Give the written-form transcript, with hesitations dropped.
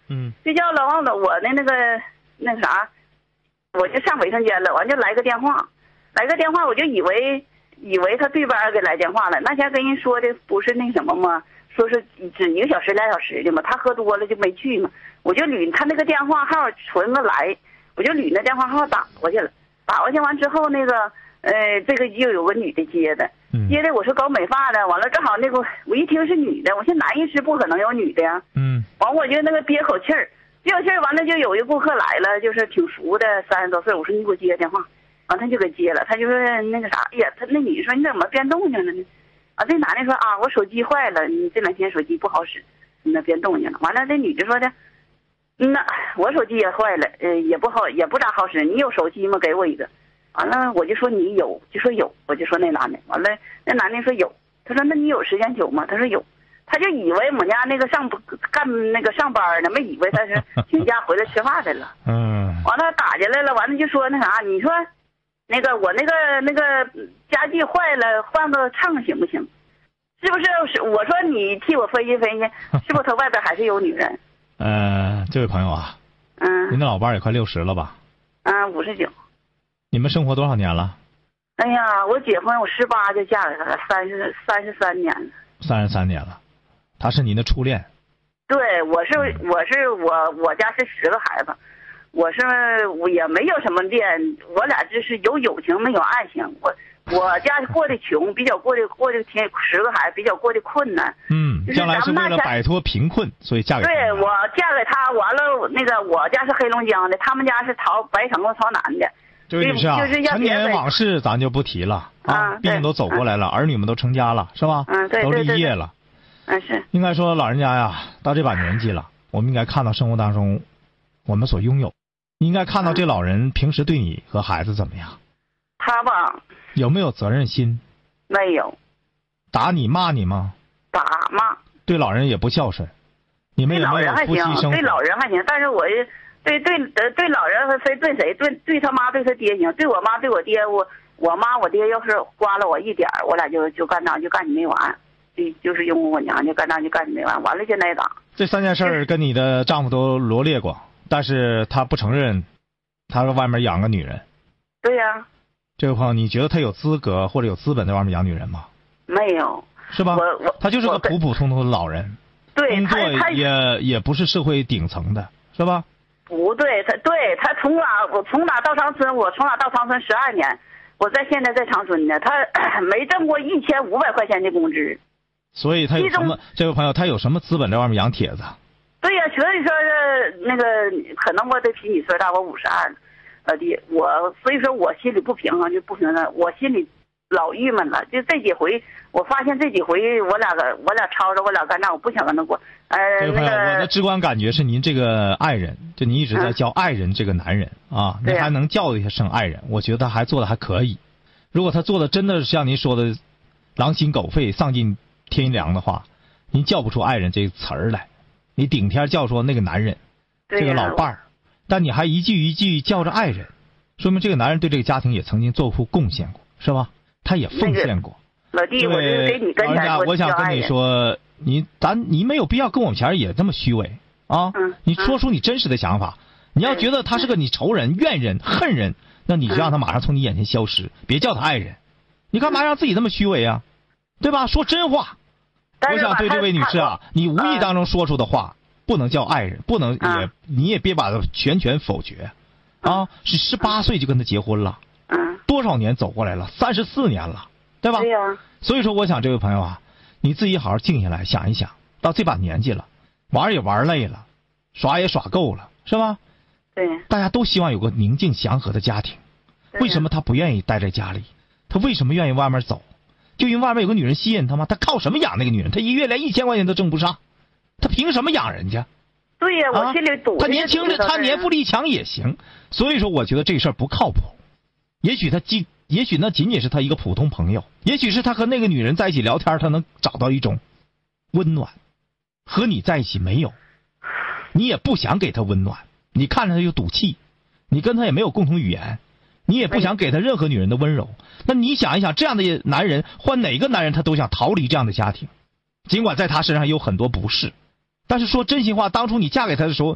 睡觉了，完了我的那啥，我就上卫生间了，完就来个电话，我就以为他对班给来电话了。那天跟人说的不是那什么吗？说是只1个小时2小时的嘛，他喝多了就没去嘛。我就捋他那个电话号存个来，我就捋那电话号打过去了。打过去完之后，这个又有个女的接的，我说搞美发的，完了正好我一听是女的，我说男医师不可能有女的呀。完我就憋口气儿，完了就有一顾客来了，就是挺熟的，30多岁，我说你给我接个电话，完他就给接了，他就说那个啥，哎呀，他那女的说你怎么变动静了呢？啊，这男的说啊，我手机坏了，你这2天手机不好使，那变动静了。完了这女的说的，那我手机也坏了，也不咋好使，你有手机吗？给我一个。完了我就说你有，就说有，我就说那男的，完了那男的说有，他说那你有时间久吗？他说有，他就以为我们家上班呢，没以为他是请假回来吃饭来了。完了打进来了，完了就说那啥，你说我那个家具坏了，换个秤行不行？是不是？我说你替我分析分析，是不是他外边还是有女人？ 这位朋友啊，您的老伴也快60了吧 ？59。 你们生活多少年了？ 哎呀，我结婚我18就嫁给他了，33年了。 33年了，他是您的初恋？ 对，我家是10个孩子，我也没有什么恋，我俩就是有友情没有爱情。我家过得穷，比较过得10个孩子比较过得困难。 将来是为了摆脱贫困，所以嫁给他。 对，我嫁给他，完了我家是黑龙江的，他们家是白城朝南的。 这位女士啊，陈年往事咱就不提了啊，毕竟都走过来了，儿女们都成家了，是吧？ 对， 都立业了。 是。 应该说老人家呀，到这把年纪了，我们应该看到生活当中我们所拥有，应该看到这老人平时对你和孩子怎么样。 他吧， 有没有责任心？ 没有。 打你骂你吗？ 打骂。 对老人也不孝顺，你们也没有夫妻生活。 对老人还行，但是我对老人非对谁对他妈对他爹行，对我妈对我爹，我妈我爹要是刮了我一点，我俩就干仗就干你没完，就是用我娘就干仗就干你没完，完了就挨打。 这3件事跟你的丈夫都罗列过，但是他不承认，他说外面养个女人。 对呀。 这位朋友，你觉得他有资格或者有资本在外面养女人吗？ 没有。 是吧？他就是个普普通通的老人， 对， 工作也不是社会顶层的，是吧？ 不对，他从哪到长春，我从哪到长春12年，我现在在长春呢，他没挣过1500块钱的工资。 所以他有什么？这位朋友，他有什么资本在外面养帖子？ 对呀，所以说可能我得比你岁大，我52了，所以说我心里不平衡，就不平衡，我心里老郁闷了。就这几回，我发现这几回我俩吵着，我俩干仗，我不想跟他过。 这位朋友，我的直观感觉是您这个爱人，就您一直在叫爱人这个男人啊，您还能叫一声爱人，我觉得他还做的还可以。如果他做的真的是像您说的狼心狗肺、丧尽天良的话，您叫不出爱人这个词儿来，你顶天叫说那个男人，这个老伴儿，但你还一句一句叫着爱人，说明这个男人对这个家庭也曾经做出贡献过，是吧？他也奉献过。 老弟，我就给你跟前说， 我想跟你说，你没有必要跟我们前也这么虚伪啊！你说出你真实的想法。你要觉得他是个你仇人、怨人、恨人，那你就让他马上从你眼前消失，别叫他爱人。你干嘛让自己这么虚伪啊？对吧？说真话。我想对这位女士啊，你无意当中说出的话不能叫爱人，不能你也别把它全否决啊！是18岁就跟他结婚了，多少年走过来了，34年了，对吧？ 对呀。 所以说，我想这位朋友啊，你自己好好静下来想一想，到这把年纪了，玩也玩累了，耍也耍够了，是吧？ 对。 大家都希望有个宁静祥和的家庭，为什么他不愿意待在家里？他为什么愿意外面走？就因为外面有个女人吸引他吗？他靠什么养那个女人？他一月连1000块钱都挣不上，他凭什么养人家？ 对呀，我心里堵。 他年轻的，他年富力强也行。所以说，我觉得这事儿不靠谱。也许那仅仅是他一个普通朋友，也许是他和那个女人在一起聊天，他能找到一种温暖，和你在一起没有，你也不想给他温暖，你看着他就赌气，你跟他也没有共同语言，你也不想给他任何女人的温柔。那你想一想，这样的男人换哪个男人他都想逃离这样的家庭，尽管在他身上有很多不是，但是说真心话，当初你嫁给他的时候